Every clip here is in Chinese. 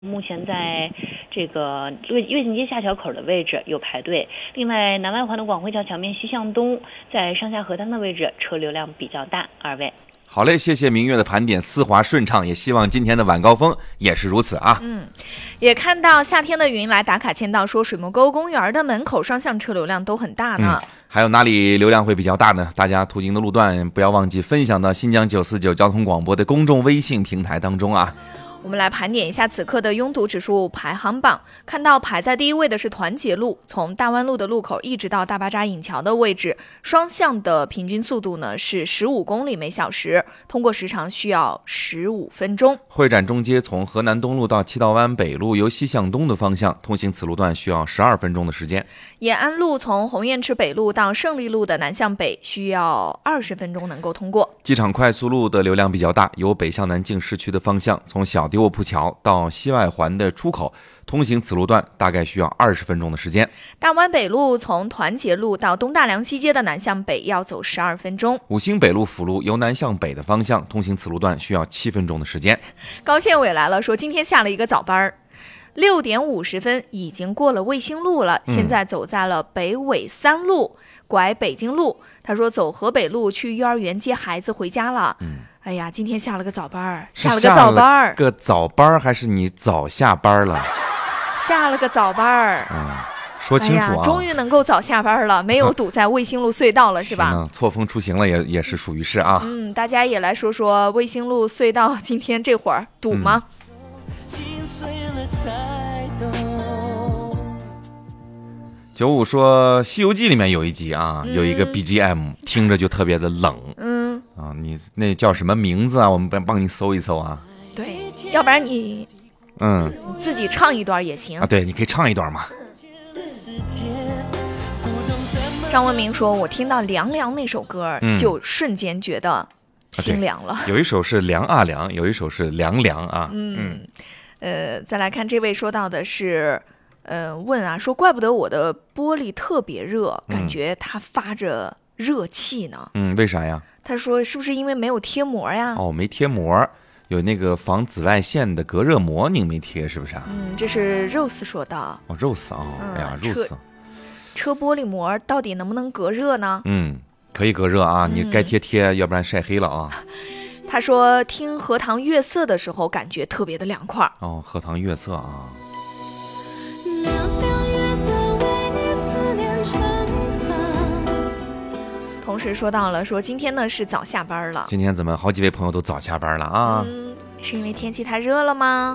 目前在这个越境街下桥口的位置有排队，另外南外环的广汇桥桥面西向东，在上下河滩的位置车流量比较大。二位好嘞，谢谢明月的盘点，丝滑顺畅，也希望今天的晚高峰也是如此啊。 也看到夏天的云来打卡签到说水墨沟公园的门口双向车流量都很大呢。 还有哪里流量会比较大呢？大家途经的路段不要忘记分享到新疆949交通广播的公众微信平台当中啊。 我们来盘点一下此刻的拥堵指数排行榜，看到排在第一位的是团结路，从大湾路的路口一直到大巴扎引桥的位置，双向的平均速度呢是15公里每小时，通过时长需要15分钟。 会展中街从河南东路到七道湾北路由西向东的方向通行此路段需要12分钟的时间。 延安路从鸿雁池北路到胜利路的南向北需要20分钟能够通过。 机场快速路的流量比较大，由北向南进市区的方向，从小迪卧铺桥到西外环的出口通行此路段大概需要20分钟的时间。 大湾北路从团结路到东大梁西街的南向北要走12分钟。 五星北路辅路由南向北的方向通行此路段需要7分钟的时间。 高县委来了，说今天下了一个早班，6点50分已经过了卫星路了，现在走在了北纬3路，拐北京路。他说走河北路去幼儿园接孩子回家了。哎呀，今天下了个早班，下了个早班， 个早班还是你早下班了？ 下了个早班。 说清楚啊！ 终于能够早下班了，没有堵在卫星路隧道了，是吧？ 错峰出行了也是属于是啊。 大家也来说说卫星路隧道今天这会儿堵吗 ？95说《西游记》里面有一集啊，有一个 BGM 听着就特别的冷。你那叫什么名字啊？我们帮你搜一搜啊。 对，要不然你自己唱一段也行啊。对，你可以唱一段嘛。 张文明说：“我听到凉凉那首歌，就瞬间觉得心凉了。 有一首是凉啊凉，有一首是凉凉啊。 再来看这位说到的是。问啊，说怪不得我的玻璃特别热，感觉它发着热气呢。 为啥呀？ 他说是不是因为没有贴膜呀？ 没贴膜，有那个防紫外线的隔热膜，您没贴是不是啊？ 这是 Rose 说的。 Rose 啊，哎呀 ，Rose， 车玻璃膜到底能不能隔热呢？ 可以隔热啊，你该贴，要不然晒黑了啊。 他说听荷塘月色的时候，感觉特别的凉快。 荷塘月色啊。 同时说到了，说今天呢是早下班了。 今天咱们好几位朋友都早下班了啊。 是因为天气太热了吗？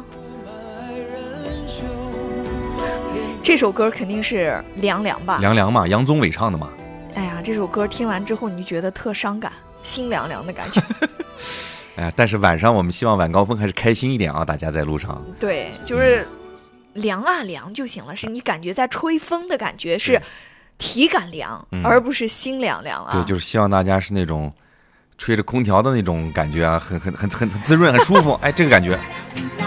这首歌肯定是凉凉吧？ 凉凉嘛，杨宗纬唱的嘛。 哎呀，这首歌听完之后，你就觉得特伤感，心凉凉的感觉。 哎呀，但是晚上我们希望晚高峰还是开心一点啊，大家在路上。 对，就是凉啊凉就行了，是你感觉在吹风的感觉，是体感凉，而不是心凉凉啊。 对，就是希望大家是那种吹着空调的那种感觉啊，很滋润，很舒服。哎，这个感觉。